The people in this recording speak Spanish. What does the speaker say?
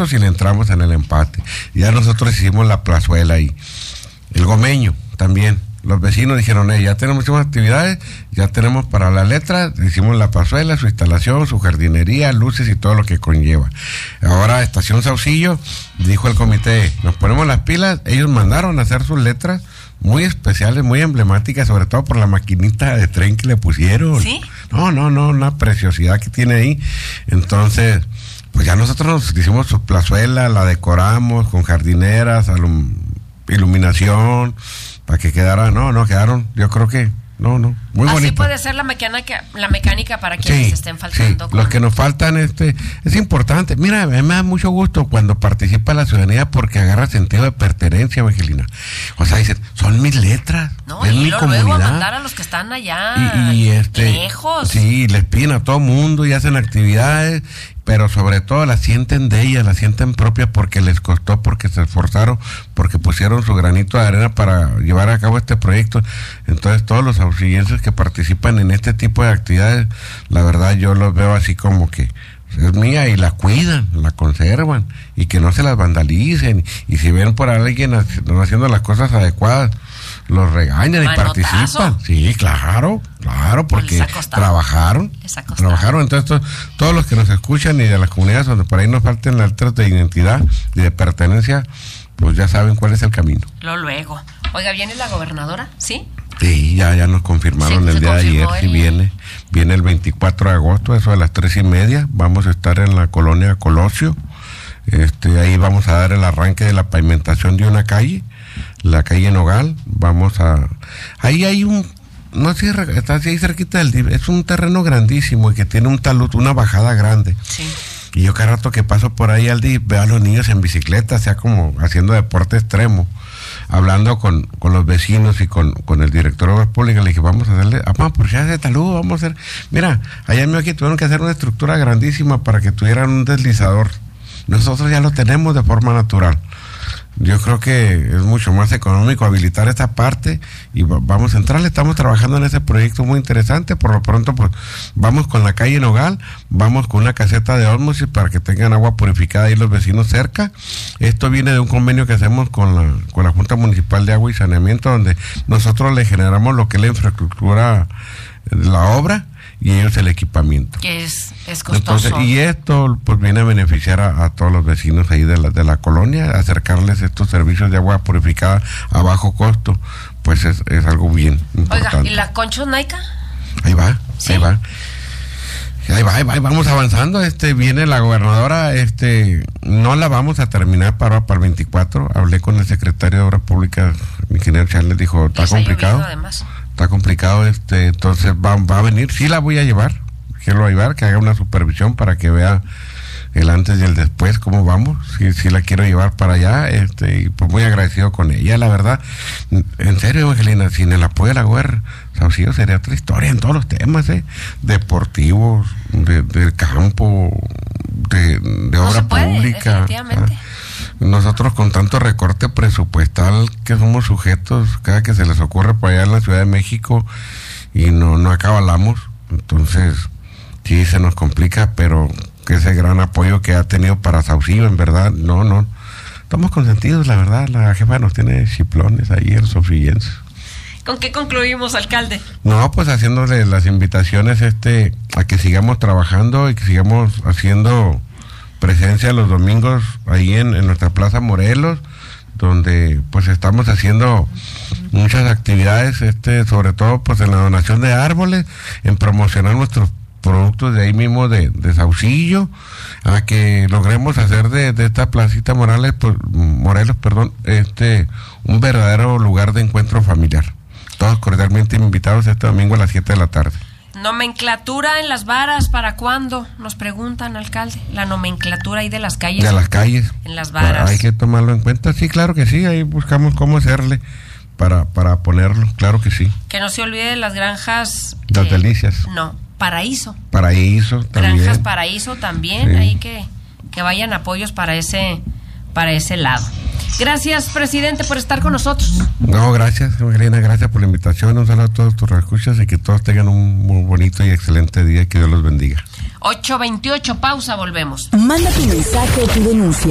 nosotros y le entramos en el empate. Ya nosotros hicimos la plazuela y el gomeño también. Los vecinos dijeron, ya tenemos muchas actividades, ya tenemos para la letra, hicimos la plazuela, su instalación, su jardinería, luces y todo lo que conlleva. Ahora Estación Saucillo, dijo el comité, nos ponemos las pilas, ellos mandaron a hacer sus letras muy especiales, muy emblemáticas, sobre todo por la maquinita de tren que le pusieron. ¿Sí? No, una preciosidad que tiene ahí. Entonces, pues ya nosotros nos hicimos su plazuela, la decoramos con jardineras, iluminación, para que quedara, quedaron, yo creo que, muy bonito. Así puede ser la mecánica para quienes estén faltando. Sí, los que nos faltan, es importante. Mira, me da mucho gusto cuando participa la ciudadanía porque agarra sentido de pertenencia, Evangelina. O sea, dicen, son mis letras, es mi comunidad. Luego a mandar a los que están allá lejos. Sí, les piden a todo mundo y hacen actividades, pero sobre todo la sienten de ellas, la sienten propias porque les costó, porque se esforzaron, porque pusieron su granito de arena para llevar a cabo este proyecto. Entonces todos los auxilienses que participan en este tipo de actividades, la verdad yo los veo así como que es mía y la cuidan, la conservan y que no se las vandalicen, y si ven por alguien no haciendo las cosas adecuadas, los regañan y participan. Sí, claro, porque trabajaron. Entonces todos los que nos escuchan y de las comunidades donde por ahí nos falten las letras de identidad y de pertenencia, pues ya saben cuál es el camino. Luego. Oiga, ¿viene la gobernadora? ¿Sí? Sí, ya nos confirmaron el día de ayer. Sí, viene el 24 de agosto, eso a las 3:30. Vamos a estar en la colonia Colosio. Ahí vamos a dar el arranque de la pavimentación de una calle, la calle Nogal. Ahí hay no sé, está así cerquita del DIF, es un terreno grandísimo y que tiene un talud, una bajada grande. Sí. Y yo cada rato que paso por ahí al DIF veo a los niños en bicicleta, sea como haciendo deporte extremo. Hablando con los vecinos y con el director de Obras Públicas, le dije, vamos a hacerle, por si hace talud, vamos a hacer. Mira, allá en Mioqui tuvieron que hacer una estructura grandísima para que tuvieran un deslizador. Nosotros ya lo tenemos de forma natural. Yo creo que es mucho más económico habilitar esta parte y vamos a entrarle. Estamos trabajando en ese proyecto muy interesante. Por lo pronto, pues vamos con la calle Nogal, vamos con una caseta de ósmosis para que tengan agua purificada ahí los vecinos cerca. Esto viene de un convenio que hacemos con la Junta Municipal de Agua y Saneamiento, donde nosotros le generamos lo que es la infraestructura, la obra, y ellos el equipamiento. Que es costoso. Entonces, y esto pues viene a beneficiar a todos los vecinos ahí de la colonia, acercarles estos servicios de agua purificada a bajo costo, pues es algo bien importante. Oiga, ¿y la Conchos Naica? Ahí va, ¿sí? ahí vamos avanzando. Viene la gobernadora, no la vamos a terminar para el 24. Hablé con el secretario de Obras Públicas, mi ingeniero Charles, dijo, está complicado. Está complicado, entonces va a venir, sí la voy a llevar, que haga una supervisión para que vea el antes y el después, cómo vamos, sí la quiero llevar para allá, y pues muy agradecido con ella, la verdad, en serio, Evangelina, sin el apoyo de la guerra, Saucillo sería otra historia en todos los temas, deportivos, del campo, de obra pública. Definitivamente. Nosotros con tanto recorte presupuestal que somos sujetos, cada que se les ocurre por allá en la Ciudad de México y no acabalamos, entonces sí se nos complica, pero que ese gran apoyo que ha tenido para Saucillo, en verdad, no, estamos consentidos, la verdad, la jefa nos tiene chiplones ahí en los saucillenses. ¿Con qué concluimos, alcalde? No, pues haciéndole las invitaciones a que sigamos trabajando y que sigamos haciendo presencia los domingos ahí en nuestra Plaza Morelos, donde pues estamos haciendo muchas actividades, sobre todo pues en la donación de árboles, en promocionar nuestros productos de ahí mismo de Saucillo, a que logremos hacer de esta placita Morelos, un verdadero lugar de encuentro familiar. Todos cordialmente invitados este domingo a las 7 de la tarde. ¿Nomenclatura en las varas para cuándo? Nos preguntan, alcalde. La nomenclatura ahí de las calles. De las calles. En las varas. Hay que tomarlo en cuenta. Sí, claro que sí. Ahí buscamos cómo hacerle para ponerlo. Claro que sí. Que no se olvide de las granjas. Las delicias. No, Paraíso. Paraíso también. Granjas Paraíso también. Sí. Ahí que vayan apoyos para ese lado. Gracias, presidente, por estar con nosotros. No, gracias, Evangelina, gracias por la invitación. Un saludo a todos tus escuchas y que todos tengan un muy bonito y excelente día. Que Dios los bendiga. 8:28, pausa, volvemos. Manda tu mensaje o tu denuncia